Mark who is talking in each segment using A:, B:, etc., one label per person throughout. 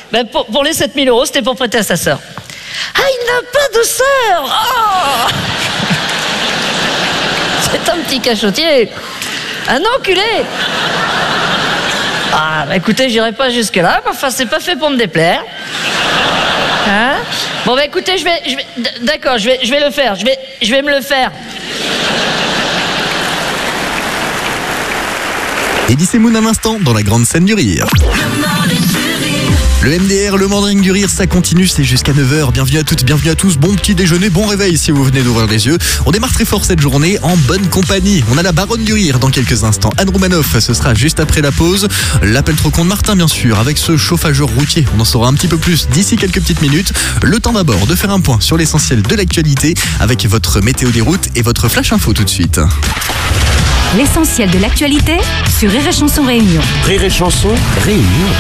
A: Ben, pour les 7 000 €, c'était pour prêter à sa sœur. Ah, il n'a pas de sœur. Oh. C'est un petit cachotier. Un enculé. Ah, bah écoutez, j'irai pas jusque-là. Enfin, c'est pas fait pour me déplaire. Hein? Bon, bah écoutez, d'accord, je vais le faire. Je vais me le faire.
B: Eddie Moon à l'instant dans la grande scène du rire. Le MDR, le Morning du Rire, ça continue, c'est jusqu'à 9h. Bienvenue à toutes, bienvenue à tous. Bon petit déjeuner, bon réveil si vous venez d'ouvrir les yeux. On démarre très fort cette journée en bonne compagnie. On a la baronne du Rire dans quelques instants. Anne Roumanoff, ce sera juste après la pause. L'appel trop con de Martin, bien sûr, avec ce chauffageur routier. On en saura un petit peu plus d'ici quelques petites minutes. Le temps d'abord de faire un point sur l'essentiel de l'actualité avec votre météo des routes et votre flash info tout de suite.
C: L'essentiel de l'actualité sur Rire et Chanson Réunion.
D: Rire et Chanson Réunion.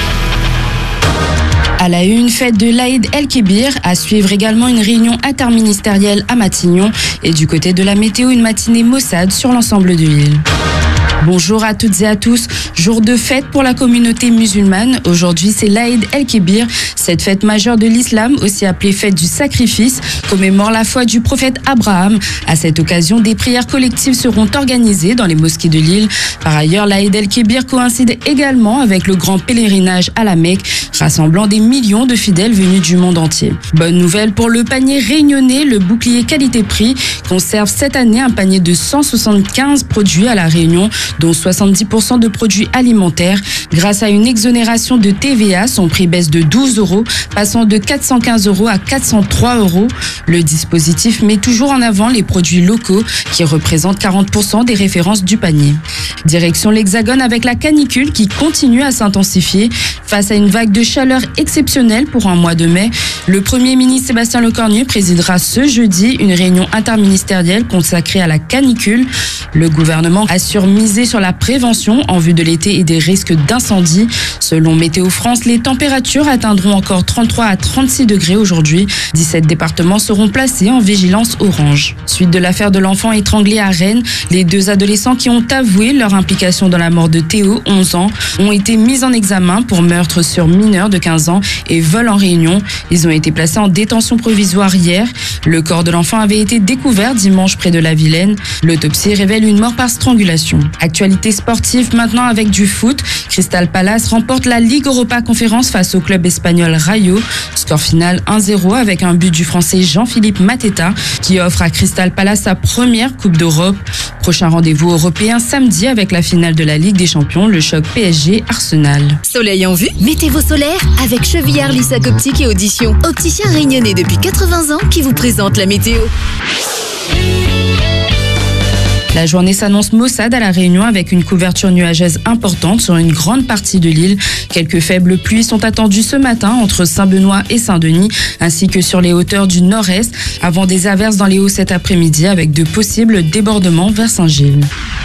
E: À la une, fête de l'Aïd El-Kébir, à suivre également une réunion interministérielle à Matignon et du côté de la météo, une matinée maussade sur l'ensemble de l'île. Bonjour à toutes et à tous. Jour de fête pour la communauté musulmane. Aujourd'hui, c'est l'Aïd El-Kébir. Cette fête majeure de l'islam, aussi appelée fête du sacrifice, commémore la foi du prophète Abraham. À cette occasion, des prières collectives seront organisées dans les mosquées de l'île. Par ailleurs, l'Aïd El-Kébir coïncide également avec le grand pèlerinage à la Mecque, rassemblant des millions de fidèles venus du monde entier. Bonne nouvelle pour le panier réunionnais, le bouclier qualité-prix conserve cette année un panier de 175 produits à la Réunion, dont 70% de produits alimentaires. Grâce à une exonération de TVA, son prix baisse de 12 €, passant de 415 € à 403 €. Le dispositif met toujours en avant les produits locaux qui représentent 40% des références du panier. Direction l'Hexagone avec la canicule qui continue à s'intensifier. Face à une vague de chaleur exceptionnelle pour un mois de mai, le Premier ministre Sébastien Lecornu présidera ce jeudi une réunion interministérielle consacrée à la canicule. Le gouvernement assure miser sur la prévention en vue de l'été et des risques d'incendie. Selon Météo France, les températures atteindront encore 33 à 36 degrés aujourd'hui. 17 départements seront placés en vigilance orange. Suite de l'affaire de l'enfant étranglé à Rennes, les 2 adolescents qui ont avoué leur implication dans la mort de Théo, 11 ans, ont été mis en examen pour meurtre sur mineur de 15 ans et vol en Réunion. Ils ont été placés en détention provisoire hier. Le corps de l'enfant avait été découvert dimanche près de la Vilaine. L'autopsie révèle une mort par strangulation. Actualité sportive maintenant avec du foot. Crystal Palace remporte la Ligue Europa Conférence face au club espagnol Rayo. Score final 1-0 avec un but du français Jean-Philippe Mateta qui offre à Crystal Palace sa première Coupe d'Europe. Prochain rendez-vous européen samedi avec la finale de la Ligue des Champions, le choc PSG-Arsenal.
C: Soleil en vue, mettez vos solaires avec Chevillard Lissac Optique et Audition. Opticien réunionnais depuis 80 ans qui vous présente la météo.
E: La journée s'annonce maussade à la Réunion avec une couverture nuageuse importante sur une grande partie de l'île. Quelques faibles pluies sont attendues ce matin entre Saint-Benoît et Saint-Denis, ainsi que sur les hauteurs du nord-est, avant des averses dans les hauts cet après-midi avec de possibles débordements vers Saint-Gilles.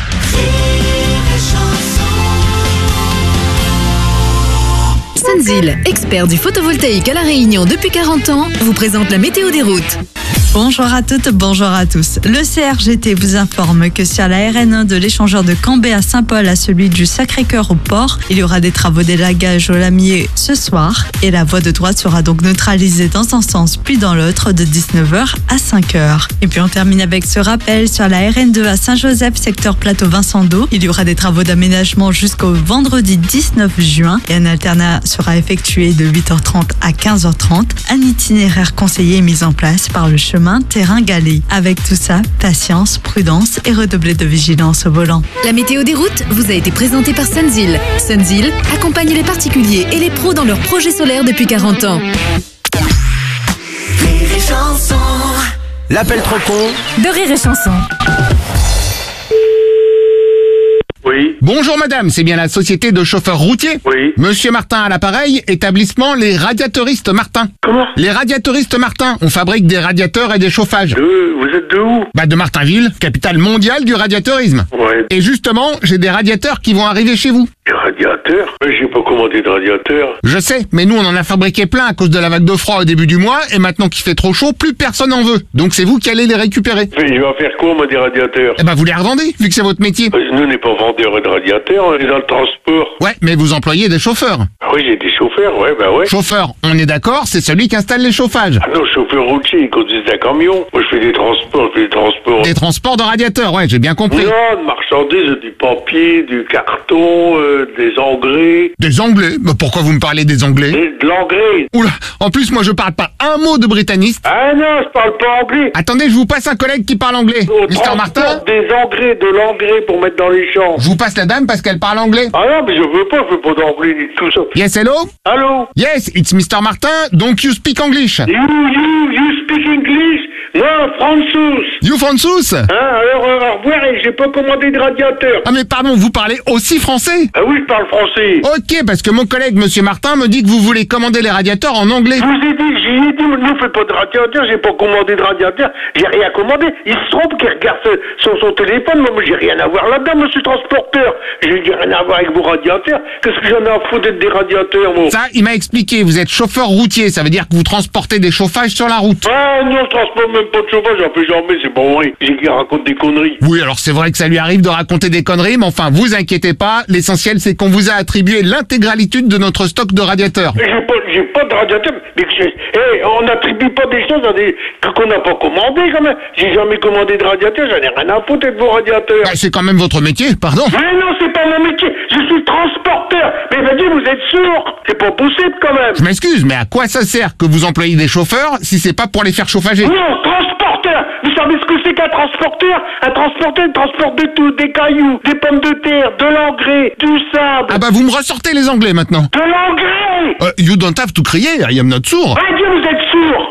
C: Sunzil, expert du photovoltaïque à La Réunion depuis 40 ans, vous présente la météo des routes.
F: Bonjour à toutes, bonjour à tous. Le CRGT vous informe que sur la RN1 de l'échangeur de Cambé à Saint-Paul à celui du Sacré-Cœur au port, il y aura des travaux d'élagage au lamier ce soir et la voie de droite sera donc neutralisée dans un sens puis dans l'autre de 19h à 5h. Et puis on termine avec ce rappel sur la RN2 à Saint-Joseph, secteur plateau Vincent d'Eau. Il y aura des travaux d'aménagement jusqu'au vendredi 19 juin et un alternat sera effectué de 8h30 à 15h30. Un itinéraire conseillé est mis en place par le chemin terrain galé. Avec tout ça, patience, prudence et redoubler de vigilance au volant.
C: La météo des routes vous a été présentée par Sunzil. Sunzil accompagne les particuliers et les pros dans leurs projets solaires depuis 40 ans.
D: L'appel trop con
C: De Rire et Chanson.
G: Oui,
H: Bonjour madame, c'est bien la société de chauffeurs routiers?
G: oui.
H: Monsieur Martin à l'appareil, établissement Les Radiatoristes Martin.
G: Comment?
H: Les Radiatoristes Martin, on fabrique des radiateurs et des chauffages.
G: Vous êtes de où?
H: De Martinville, capitale mondiale du radiateurisme.
G: Ouais.
H: Et justement, j'ai des radiateurs qui vont arriver chez vous.
G: Des radiateurs? J'ai pas commandé de radiateur.
H: Je sais, mais nous on en a fabriqué plein à cause de la vague de froid au début du mois, et maintenant qu'il fait trop chaud, plus personne en veut. Donc c'est vous qui allez les récupérer.
G: Mais je vais en faire quoi, moi, des radiateurs?
H: Eh ben vous les revendez, vu que c'est votre métier.
G: Nous, on n'est pas vendeurs de radiateurs, on est dans le transport.
H: Ouais, mais vous employez des chauffeurs.
G: Ah oui, j'ai des chauffeurs, ouais, bah ouais.
H: Chauffeur, on est d'accord, c'est celui qui installe les chauffages.
G: Ah non, chauffeur routier, ils conduisent un camion. Moi, je fais des transports,
H: Des transports de radiateurs, ouais, j'ai bien compris.
G: Non, de marchandises, du papier, du carton, des engrais.
H: Des Anglais? Mais pourquoi vous me parlez des Anglais?
G: De l'engrais.
H: Oula, en plus moi je parle pas un mot de britanniste.
G: Ah non, je parle pas anglais.
H: Attendez, je vous passe un collègue qui parle anglais.
G: On
H: Mr.
G: transporte
H: Martin?
G: des engrais, de l'engrais pour mettre dans les champs.
H: Je vous passe la dame parce qu'elle parle anglais.
G: Ah non, mais je veux pas d'engrais ni de tout ça.
H: Yes, hello?
G: Allô?
H: Yes, it's Mr. Martin, donc you speak English.
G: You speak English? Moi, François.
H: You Francis?
G: Alors, au revoir, et j'ai pas commandé de radiateur.
H: Ah mais pardon, vous parlez aussi français?
G: Ah oui, je parle français.
H: Ok, parce que mon collègue Monsieur Martin me dit que vous voulez commander les radiateurs en anglais.
G: Je vous ai dit, nous fais pas de radiateur, j'ai pas commandé de radiateur, j'ai rien commandé. Il se trompe qu'il regarde son téléphone, moi j'ai rien à voir là-dedans, monsieur transporteur. J'ai rien à voir avec vos radiateurs. Qu'est-ce que j'en ai à foutre d'être des radiateurs, moi?
H: Ça, il m'a expliqué, vous êtes chauffeur routier, ça veut dire que vous transportez des chauffages sur la route.
G: Ah non, je transporte même pas de chauffage, j'en fais jamais, c'est pas vrai. J'ai qui raconte des conneries.
H: Oui, alors c'est vrai que ça lui arrive de raconter des conneries, mais enfin, vous inquiétez pas, l'essentiel c'est qu'on vous a attribué l'intégralité de notre stock de radiateurs.
G: J'ai pas de radiateur, mais on n'attribue pas des choses à des qu'on n'a pas commandé quand même. J'ai jamais commandé de radiateur, j'en ai rien à foutre de vos radiateurs.
H: Bah, c'est quand même votre métier, pardon.
G: Mais non, c'est pas mon métier, je suis transporteur. Mais vas-y, vous êtes sourd, c'est pas possible quand même.
H: Je m'excuse, mais à quoi ça sert que vous employez des chauffeurs si c'est pas pour les faire chauffager?
G: Non, transporteur. Vous savez ce que c'est qu'un transporteur? Un transporteur, il transporte de tout, des cailloux, des pommes de terre, de l'engrais, du sable.
H: Ah bah vous me ressortez les anglais maintenant.
G: De l'engrais.
H: You don't have to crier, I am not sourd.
G: Vas-y, vous êtes sourd.